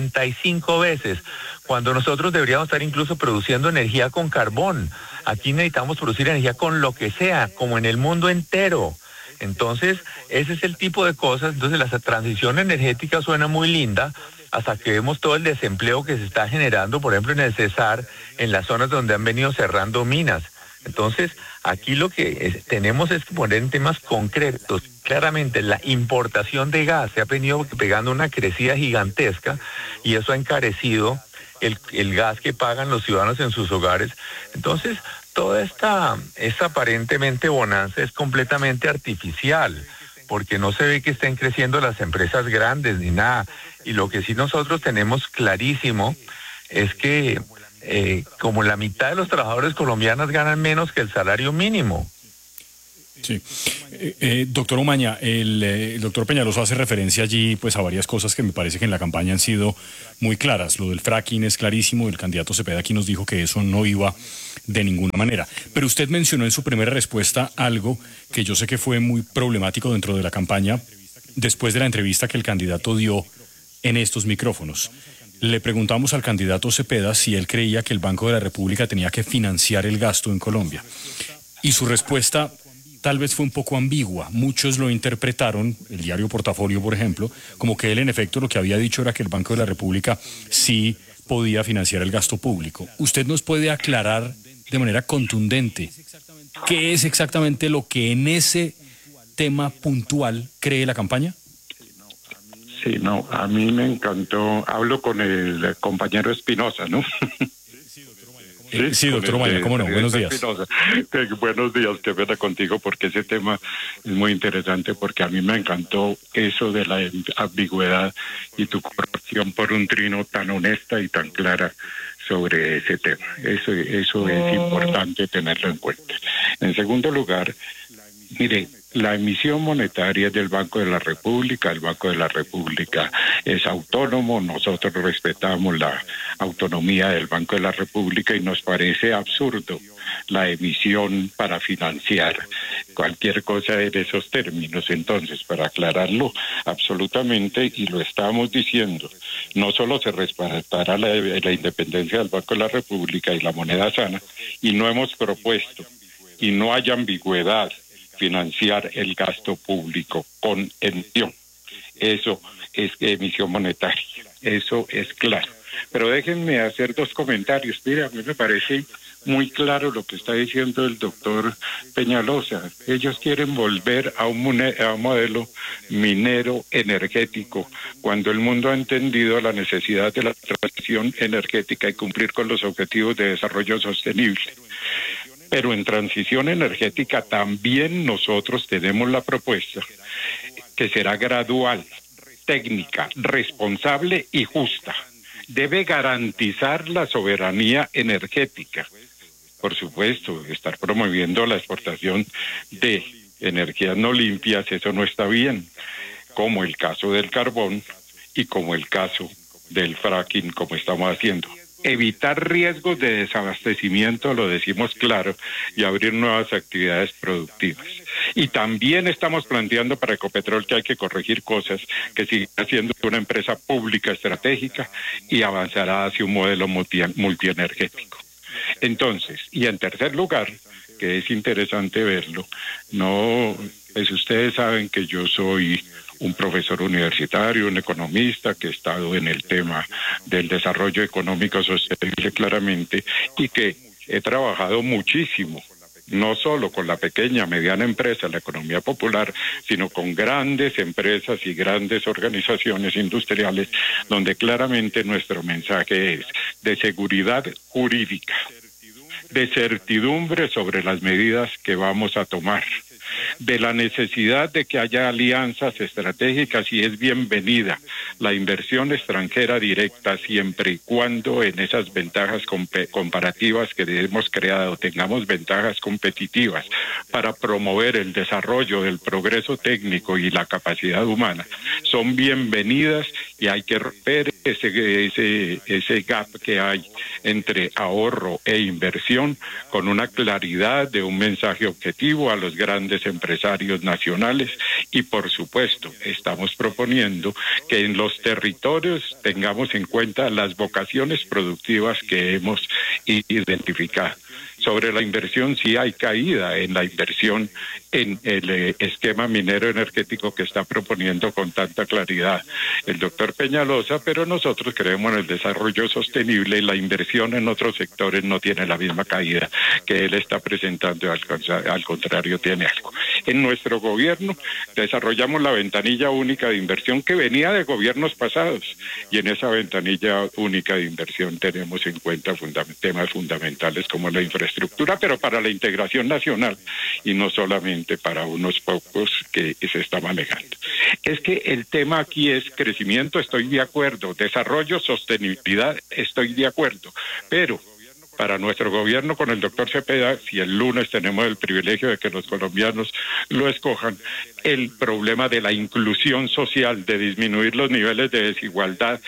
75 veces, cuando nosotros deberíamos estar incluso produciendo energía con carbón. Aquí necesitamos producir energía con lo que sea, como en el mundo entero. Entonces, ese es el tipo de cosas. Entonces, la transición energética suena muy linda, hasta que vemos todo el desempleo que se está generando, por ejemplo, en el Cesar, en las zonas donde han venido cerrando minas. Entonces, aquí lo que tenemos es que poner en temas concretos. Claramente, la importación de gas se ha venido pegando una crecida gigantesca y eso ha encarecido el gas que pagan los ciudadanos en sus hogares. Entonces, toda esta aparentemente bonanza es completamente artificial, porque no se ve que estén creciendo las empresas grandes ni nada. Y lo que sí nosotros tenemos clarísimo es que como la mitad de los trabajadores colombianos ganan menos que el salario mínimo. Sí. Doctor Omaña, el doctor Peñalosa hace referencia allí pues a varias cosas que me parece que en la campaña han sido muy claras. Lo del fracking es clarísimo, el candidato Cepeda aquí nos dijo que eso no iba de ninguna manera. Pero usted mencionó en su primera respuesta algo que yo sé que fue muy problemático dentro de la campaña después de la entrevista que el candidato dio en estos micrófonos. Le preguntamos al candidato Cepeda si él creía que el Banco de la República tenía que financiar el gasto en Colombia. Y su respuesta tal vez fue un poco ambigua. Muchos lo interpretaron, el diario Portafolio, por ejemplo, como que él en efecto lo que había dicho era que el Banco de la República sí podía financiar el gasto público. ¿Usted nos puede aclarar de manera contundente qué es exactamente lo que en ese tema puntual cree la campaña? Sí, no, a mí me encantó. Hablo con el compañero Espinosa, ¿no? Sí, doctor Omaña, cómo no. Buenos días. Buenos días, qué pena contigo, porque ese tema es muy interesante, porque a mí me encantó eso de la ambigüedad y tu corrección por un trino tan honesta y tan clara sobre ese tema. Eso es importante tenerlo en cuenta. En segundo lugar, mire, la emisión monetaria del Banco de la República, el Banco de la República es autónomo, nosotros respetamos la autonomía del Banco de la República y nos parece absurdo la emisión para financiar cualquier cosa en esos términos. Entonces, para aclararlo absolutamente, y lo estamos diciendo, no solo se respetará la independencia del Banco de la República y la moneda sana, y no hemos propuesto, y no haya ambigüedad, financiar el gasto público con emisión. Eso es emisión monetaria, eso es claro. Pero déjenme hacer dos comentarios. Mira, a mí me parece muy claro lo que está diciendo el doctor Peñalosa. Ellos quieren volver a un modelo minero energético, cuando el mundo ha entendido la necesidad de la transición energética y cumplir con los objetivos de desarrollo sostenible. Pero en transición energética también nosotros tenemos la propuesta que será gradual, técnica, responsable y justa. Debe garantizar la soberanía energética. Por supuesto, estar promoviendo la exportación de energías no limpias, eso no está bien, como el caso del carbón y como el caso del fracking, como estamos haciendo. Evitar riesgos de desabastecimiento, lo decimos claro, y abrir nuevas actividades productivas. Y también estamos planteando para Ecopetrol que hay que corregir cosas, que sigue siendo una empresa pública estratégica y avanzará hacia un modelo multienergético. Entonces, y en tercer lugar, que es interesante verlo, pues ustedes saben que yo soy un profesor universitario, un economista que he estado en el tema del desarrollo económico sostenible claramente, y que he trabajado muchísimo, no solo con la pequeña, mediana empresa, la economía popular, sino con grandes empresas y grandes organizaciones industriales, donde claramente nuestro mensaje es de seguridad jurídica, de certidumbre sobre las medidas que vamos a tomar, de la necesidad de que haya alianzas estratégicas, y es bienvenida la inversión extranjera directa siempre y cuando en esas ventajas comparativas que hemos creado tengamos ventajas competitivas para promover el desarrollo del progreso técnico y la capacidad humana. Son bienvenidas y hay que romper ese gap que hay entre ahorro e inversión con una claridad de un mensaje objetivo a los grandes empresarios nacionales, y por supuesto estamos proponiendo que en los territorios tengamos en cuenta las vocaciones productivas que hemos identificado. Sobre la inversión, sí hay caída en la inversión en el esquema minero energético que está proponiendo con tanta claridad el doctor Peñalosa, pero nosotros creemos en el desarrollo sostenible y la inversión en otros sectores no tiene la misma caída que él está presentando, al contrario tiene algo. En nuestro gobierno desarrollamos la ventanilla única de inversión que venía de gobiernos pasados y en esa ventanilla única de inversión tenemos en cuenta temas fundamentales como la infraestructura, pero para la integración nacional y no solamente para unos pocos que se está manejando. Es que el tema aquí es crecimiento, estoy de acuerdo, desarrollo, sostenibilidad, estoy de acuerdo, pero para nuestro gobierno con el doctor Cepeda, si el lunes tenemos el privilegio de que los colombianos lo escojan, el problema de la inclusión social, de disminuir los niveles de desigualdad,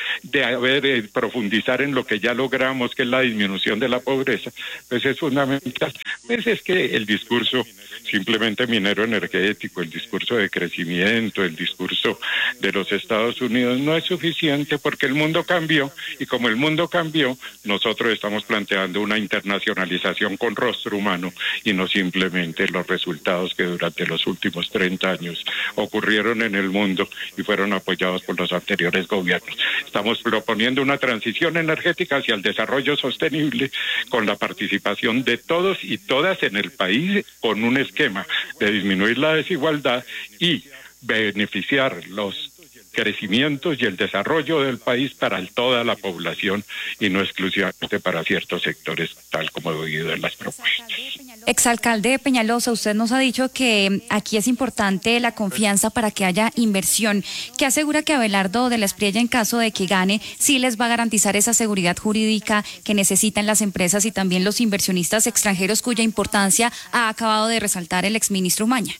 de profundizar en lo que ya logramos, que es la disminución de la pobreza, pues es fundamental. Pues es que el discurso simplemente minero energético, el discurso de crecimiento, el discurso de los Estados Unidos no es suficiente porque el mundo cambió y como el mundo cambió, nosotros estamos planteando una internacionalización con rostro humano y no simplemente los resultados que durante los últimos 30 años ocurrieron en el mundo y fueron apoyados por los anteriores gobiernos. Estamos proponiendo una transición energética hacia el desarrollo sostenible con la participación de todos y todas en el país con un esquema de disminuir la desigualdad y beneficiar los crecimientos y el desarrollo del país para toda la población y no exclusivamente para ciertos sectores, tal como he oído en las propuestas. Exalcalde Peñalosa, usted nos ha dicho que aquí es importante la confianza para que haya inversión. ¿Qué asegura que Abelardo de la Espriella, en caso de que gane, sí les va a garantizar esa seguridad jurídica que necesitan las empresas y también los inversionistas extranjeros, cuya importancia ha acabado de resaltar el exministro Umaña?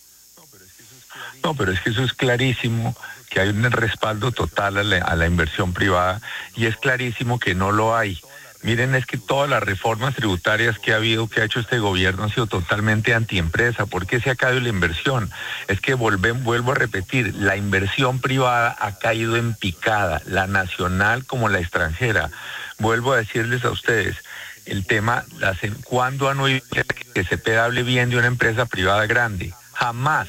No, pero es que eso es clarísimo, que hay un respaldo total a la inversión privada y es clarísimo que no lo hay. Miren, es que todas las reformas tributarias que ha hecho este gobierno han sido totalmente antiempresa. ¿Por qué se ha caído la inversión? Es que vuelvo a repetir, la inversión privada ha caído en picada, la nacional como la extranjera. Vuelvo a decirles a ustedes, el tema, ¿cuándo han oído que Cepeda hable bien de una empresa privada grande? Jamás,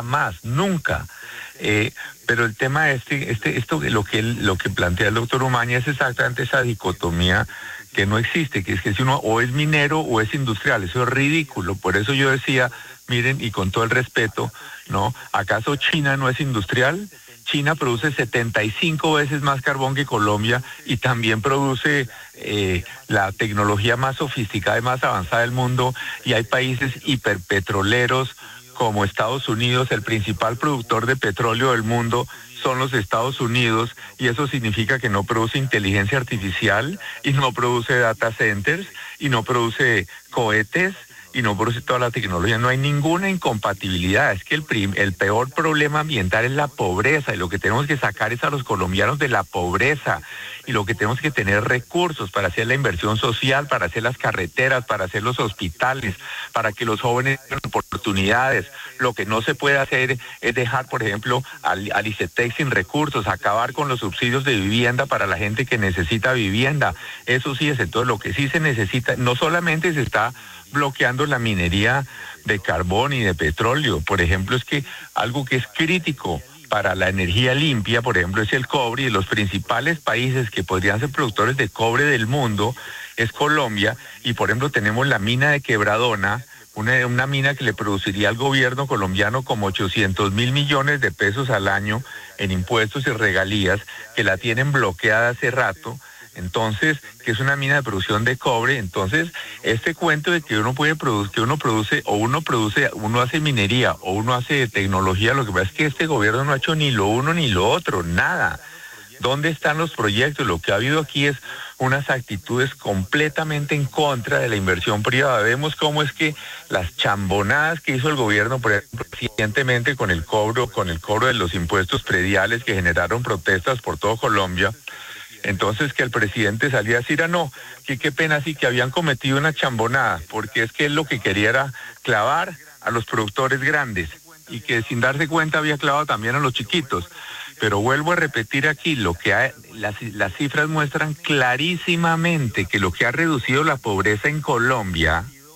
nunca. Pero el tema lo que plantea el doctor Umaña es exactamente esa dicotomía que no existe, que es que si uno o es minero o es industrial, eso es ridículo. Por eso yo decía, miren, y con todo el respeto, ¿no? ¿Acaso China no es industrial? China produce 75 veces más carbón que Colombia y también produce la tecnología más sofisticada y más avanzada del mundo, y hay países hiperpetroleros como Estados Unidos. El principal productor de petróleo del mundo son los Estados Unidos, y eso significa que no produce inteligencia artificial y no produce data centers y no produce cohetes y no produce toda la tecnología. No hay ninguna incompatibilidad. Es que el peor problema ambiental es la pobreza, y lo que tenemos que sacar es a los colombianos de la pobreza, y lo que tenemos que tener recursos para hacer la inversión social, para hacer las carreteras, para hacer los hospitales, para que los jóvenes tengan oportunidades. Lo que no se puede hacer es dejar, por ejemplo, al ICETEX sin recursos, acabar con los subsidios de vivienda para la gente que necesita vivienda. Eso sí es. Entonces, lo que sí se necesita, no solamente se está bloqueando la minería de carbón y de petróleo, por ejemplo, es que algo que es crítico para la energía limpia, por ejemplo, es el cobre, y los principales países que podrían ser productores de cobre del mundo es Colombia, y por ejemplo tenemos la mina de Quebradona, una mina que le produciría al gobierno colombiano como 800 mil millones de pesos al año en impuestos y regalías, que la tienen bloqueada hace rato. Entonces, que es una mina de producción de cobre. Entonces, este cuento de que uno hace minería o uno hace tecnología, lo que pasa es que este gobierno no ha hecho ni lo uno ni lo otro, nada. ¿Dónde están los proyectos? Lo que ha habido aquí es unas actitudes completamente en contra de la inversión privada. Vemos cómo es que las chambonadas que hizo el gobierno, por ejemplo, recientemente con el cobro de los impuestos prediales que generaron protestas por todo Colombia. Entonces, que el presidente salía a decir, que qué pena, sí, que habían cometido una chambonada, porque es que él lo que quería era clavar a los productores grandes, y que sin darse cuenta había clavado también a los chiquitos. Pero vuelvo a repetir aquí, las cifras muestran clarísimamente que lo que ha reducido la pobreza en Colombia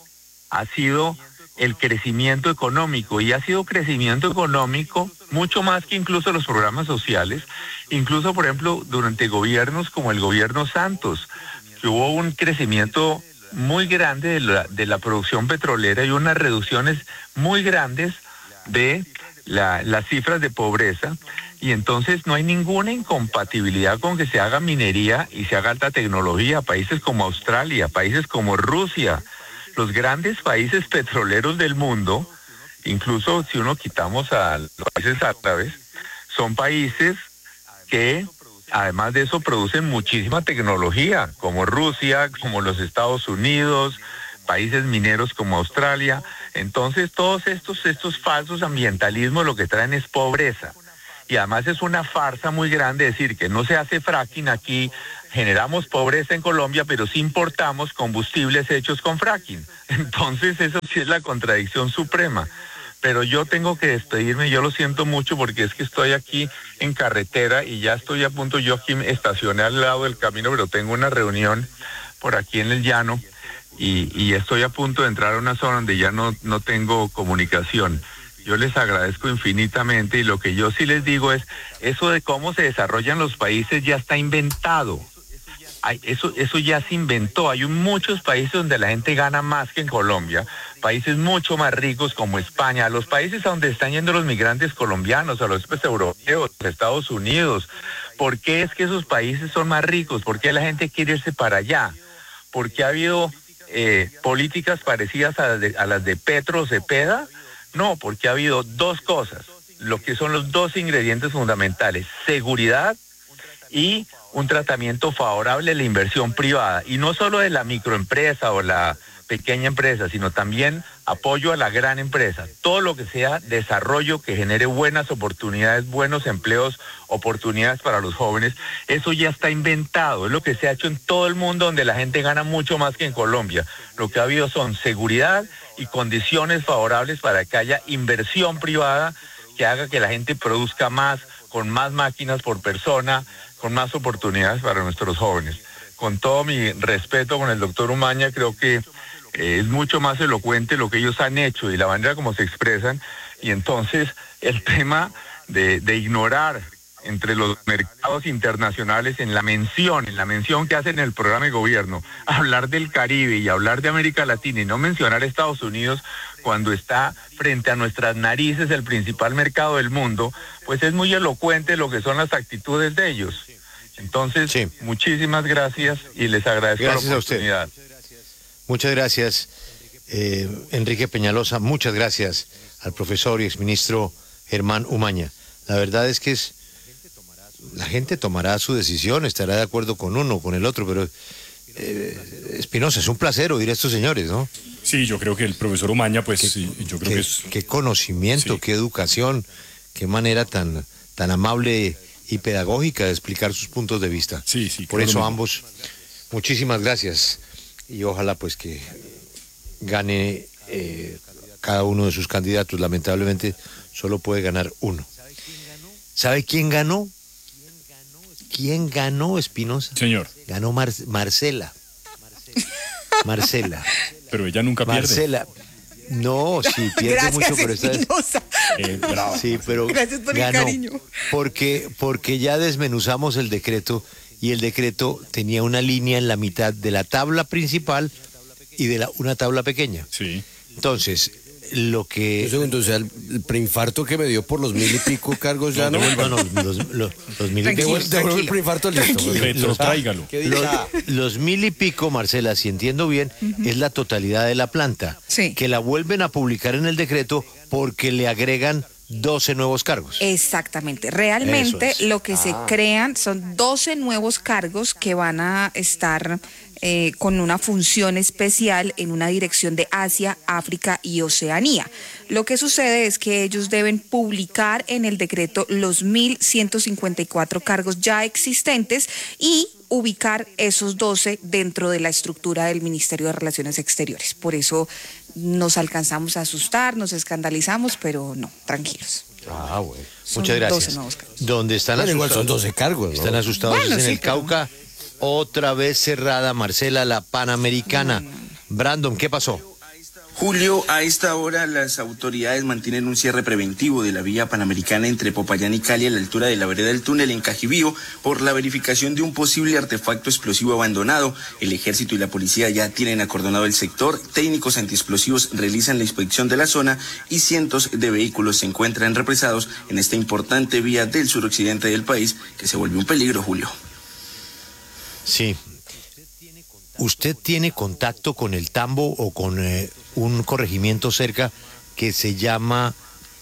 ha sido el crecimiento económico, y ha sido crecimiento económico mucho más que incluso los programas sociales, incluso por ejemplo durante gobiernos como el gobierno Santos, que hubo un crecimiento muy grande de la producción petrolera y unas reducciones muy grandes de las cifras de pobreza, y entonces no hay ninguna incompatibilidad con que se haga minería y se haga alta tecnología. Países como Australia, países como Rusia, los grandes países petroleros del mundo, incluso si uno quitamos a los países árabes, son países que además de eso producen muchísima tecnología, como Rusia, como los Estados Unidos, países mineros como Australia. Entonces todos estos falsos ambientalismos lo que traen es pobreza. Y además es una farsa muy grande decir que no se hace fracking aquí, generamos pobreza en Colombia, pero sí importamos combustibles hechos con fracking. Entonces eso sí es la contradicción suprema. Pero yo tengo que despedirme, yo lo siento mucho porque es que estoy aquí en carretera y ya estoy a punto, yo aquí me estacioné al lado del camino, pero tengo una reunión por aquí en el llano y estoy a punto de entrar a una zona donde ya no tengo comunicación. Yo les agradezco infinitamente y lo que yo sí les digo es, eso de cómo se desarrollan los países ya está inventado. Eso ya se inventó. Hay muchos países donde la gente gana más que en Colombia, países mucho más ricos como España, los países a donde están yendo los migrantes colombianos, a los europeos, Estados Unidos. ¿Por qué es que esos países son más ricos? ¿Por qué la gente quiere irse para allá? ¿Porque ha habido políticas parecidas a las de Petro o Cepeda? No, porque ha habido dos cosas, lo que son los dos ingredientes fundamentales: seguridad y un tratamiento favorable a la inversión privada, y no solo de la microempresa o la pequeña empresa, sino también apoyo a la gran empresa. Todo lo que sea desarrollo que genere buenas oportunidades, buenos empleos, oportunidades para los jóvenes, eso ya está inventado, es lo que se ha hecho en todo el mundo donde la gente gana mucho más que en Colombia. Lo que ha habido son seguridad y condiciones favorables para que haya inversión privada que haga que la gente produzca más, con más máquinas por persona, con más oportunidades para nuestros jóvenes. Con todo mi respeto con el doctor Umaña, creo que es mucho más elocuente lo que ellos han hecho y la manera como se expresan, y entonces el tema de ignorar entre los mercados internacionales en la mención que hacen en el programa de gobierno, hablar del Caribe y hablar de América Latina y no mencionar Estados Unidos cuando está frente a nuestras narices el principal mercado del mundo, pues es muy elocuente lo que son las actitudes de ellos. Entonces, sí, muchísimas gracias y les agradezco la oportunidad. A usted. Muchas gracias, Enrique Peñalosa. Muchas gracias al profesor y exministro Germán Umaña. La verdad es que la gente tomará su decisión, estará de acuerdo con uno o con el otro, pero Espinosa, es un placer oír a estos señores, ¿no? Sí, yo creo que el profesor Umaña, pues sí, yo creo que es... Qué conocimiento, sí, qué educación, qué manera tan amable y pedagógica de explicar sus puntos de vista. Sí, sí. Por eso ambos, muchísimas gracias. Y ojalá pues que gane cada uno de sus candidatos. Lamentablemente solo puede ganar uno. ¿Sabe quién ganó? ¿Quién ganó, Espinosa? Señor. Ganó Marcela. Marcela. Pero ella nunca pierde. Marcela. No, sí, pierde Gracias, mucho, pero esta vez... Bravo. Sí, pero gracias por ganó, el cariño. Porque ya desmenuzamos el decreto y el decreto tenía una línea en la mitad de la tabla principal y de una tabla pequeña. Sí. Entonces, lo que... Un segundo, o sea, el preinfarto que me dio por los 1000 y pico cargos ya no... No, los 1000 y pico... Devuelvo el preinfarto, listo. Retróigalo. Los 1000 y pico, Marcela, si entiendo bien, es la totalidad de la planta, sí, que la vuelven a publicar en el decreto porque le agregan 12 nuevos cargos. Exactamente. Realmente lo que se crean son 12 nuevos cargos que van a estar con una función especial en una dirección de Asia, África y Oceanía. Lo que sucede es que ellos deben publicar en el decreto los 1.154 cargos ya existentes y ubicar esos 12 dentro de la estructura del Ministerio de Relaciones Exteriores. Por eso nos alcanzamos a asustar, nos escandalizamos, pero no, tranquilos. Ah, bueno. Muchas gracias. 12 nuevos cargos. ¿Dónde están Bueno, asustados? igual son 12 cargos, ¿no? Están asustados Bueno, en sí, el pero... Cauca. Otra vez cerrada, Marcela, la Panamericana. Brandon, ¿qué pasó? Julio, a esta hora las autoridades mantienen un cierre preventivo de la vía panamericana entre Popayán y Cali a la altura de la vereda del túnel en Cajibío por la verificación de un posible artefacto explosivo abandonado. El ejército y la policía ya tienen acordonado el sector, técnicos antiexplosivos realizan la inspección de la zona y cientos de vehículos se encuentran represados en esta importante vía del suroccidente del país que se volvió un peligro, Julio. Sí. ¿Usted tiene contacto con el Tambo o con un corregimiento cerca que se llama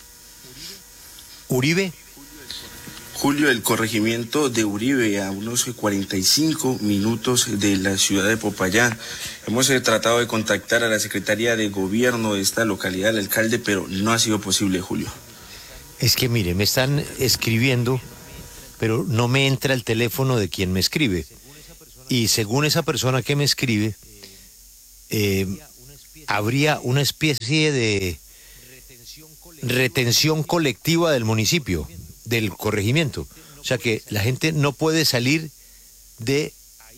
Uribe? Julio, el corregimiento de Uribe, a unos 45 minutos de la ciudad de Popayán. Hemos tratado de contactar a la secretaria de gobierno de esta localidad, el alcalde, pero no ha sido posible, Julio. Es que mire, me están escribiendo, pero no me entra el teléfono de quien me escribe. Y según esa persona que me escribe, habría una especie de retención colectiva del municipio, del corregimiento. O sea que la gente no puede salir de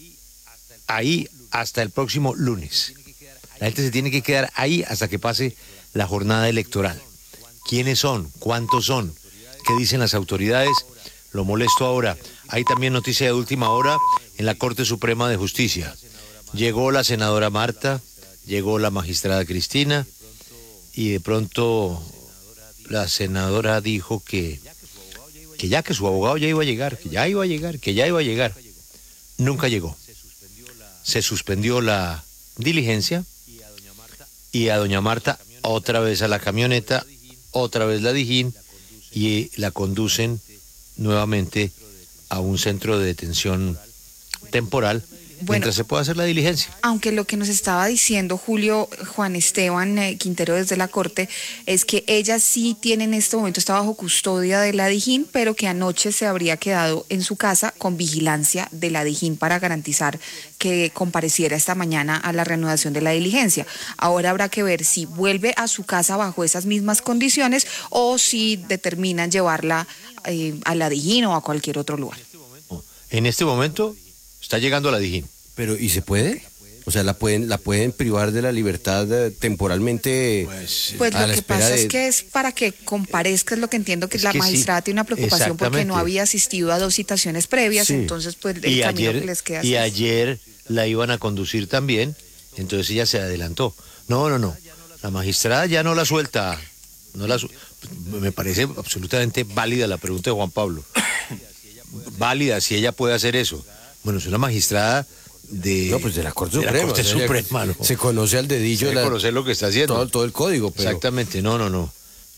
ahí hasta el próximo lunes. La gente se tiene que quedar ahí hasta que pase la jornada electoral. ¿Quiénes son? ¿Cuántos son? ¿Qué dicen las autoridades? Lo molesto ahora. Hay también noticia de última hora en la Corte Suprema de Justicia. Llegó la senadora Marta, llegó la magistrada Cristina y de pronto la senadora dijo que su abogado ya iba a llegar, que ya iba a llegar. Nunca llegó. Se suspendió la diligencia y a doña Marta otra vez a la camioneta, otra vez la Dijín y la conducen nuevamente a un centro de detención temporal mientras se pueda hacer la diligencia. Aunque lo que nos estaba diciendo Julio Juan Esteban Quintero desde la Corte es que ella sí tiene en este momento, está bajo custodia de la Dijín, pero que anoche se habría quedado en su casa con vigilancia de la Dijín para garantizar que compareciera esta mañana a la reanudación de la diligencia. Ahora habrá que ver si vuelve a su casa bajo esas mismas condiciones o si determinan llevarla a la Dijín o a cualquier otro lugar. En este momento está llegando a la Dijín. Pero, ¿y se puede? O sea, ¿la pueden privar de la libertad temporalmente? Pues lo que pasa es que es para que comparezca, es lo que entiendo que la magistrada tiene una preocupación porque no había asistido a 2 citaciones previas, sí. Entonces pues el camino que les queda. Y ayer la iban a conducir también, entonces ella se adelantó. No, la magistrada ya no la suelta. Me parece absolutamente válida la pregunta de Juan Pablo. Válida si ella puede hacer eso. Bueno, es una magistrada de la Corte Suprema. La Corte Suprema, ¿no? Se conoce al dedillo. Se conoce lo que está haciendo. Todo el código. Pero... Exactamente, no.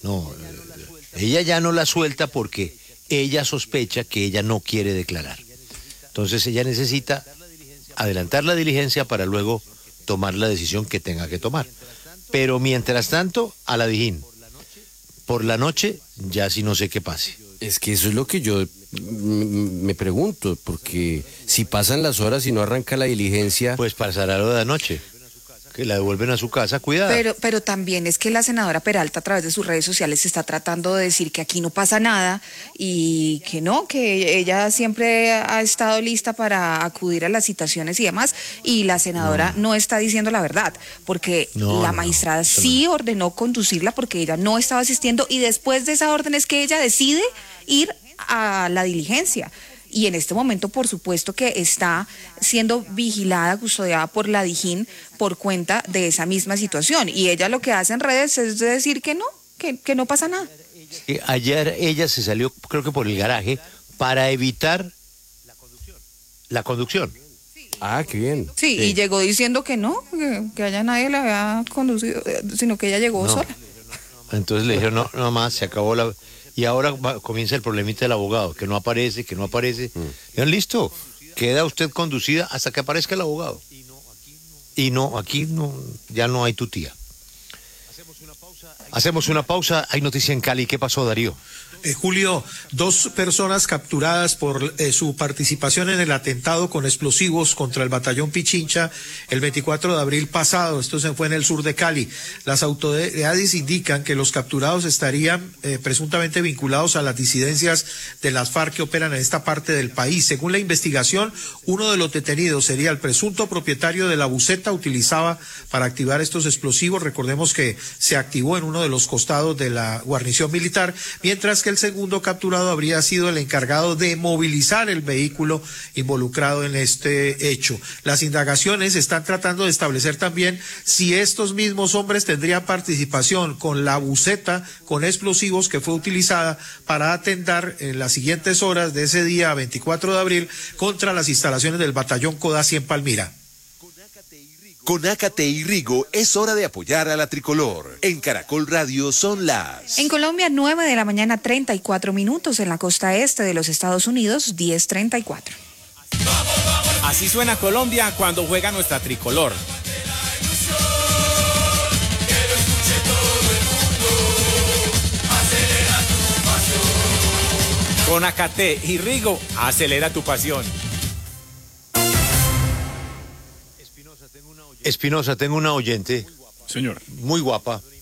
Ella ya no la suelta porque ella sospecha que ella no quiere declarar. Entonces ella necesita adelantar la diligencia para luego tomar la decisión que tenga que tomar. Pero mientras tanto, a la Dijín. Por la noche, ya sí no sé qué pase. Es que eso es lo que yo me pregunto, porque si pasan las horas y no arranca la diligencia... Pues pasará lo de anoche, que la devuelven a su casa, cuidado. Pero también es que la senadora Peralta a través de sus redes sociales está tratando de decir que aquí no pasa nada y que no, que ella siempre ha estado lista para acudir a las citaciones y demás, y la senadora no está diciendo la verdad, porque la magistrada sí ordenó conducirla porque ella no estaba asistiendo y después de esa orden es que ella decide ir a la diligencia. Y en este momento, por supuesto, que está siendo vigilada, custodiada por la Dijín por cuenta de esa misma situación. Y ella lo que hace en redes es decir que no pasa nada. Ayer ella se salió, creo que por el garaje, para evitar la conducción. Ah, qué bien. Sí, y llegó diciendo que no, que allá nadie la había conducido, sino que ella llegó sola. Entonces le dijeron, no más, se acabó la... Y ahora comienza el problemita del abogado, que no aparece. Dijeron, listo, queda usted conducida hasta que aparezca el abogado. Y no, aquí no, ya no hay tu tía. Hacemos una pausa. Hay noticia en Cali. ¿Qué pasó, Darío? Julio, 2 personas capturadas por su participación en el atentado con explosivos contra el batallón Pichincha el 24 de abril pasado. Esto se fue en el sur de Cali. Las autoridades indican que los capturados estarían presuntamente vinculados a las disidencias de las FARC que operan en esta parte del país. Según la investigación, uno de los detenidos sería el presunto propietario de la buseta utilizada para activar estos explosivos. Recordemos que se activó en uno de los costados de la guarnición militar, mientras que el segundo capturado habría sido el encargado de movilizar el vehículo involucrado en este hecho. Las indagaciones están tratando de establecer también si estos mismos hombres tendrían participación con la buseta con explosivos que fue utilizada para atentar en las siguientes horas de ese día 24 de abril contra las instalaciones del batallón Codazzi en Palmira. Con Ácate y Rigo es hora de apoyar a la tricolor. En Caracol Radio son las... En Colombia, 9 de la mañana, 34 minutos. En la costa este de los Estados Unidos, 10:34. Así suena Colombia cuando juega nuestra tricolor. Con Ácate y Rigo, acelera tu pasión. Espinosa, tengo una oyente. Señor. Muy guapa.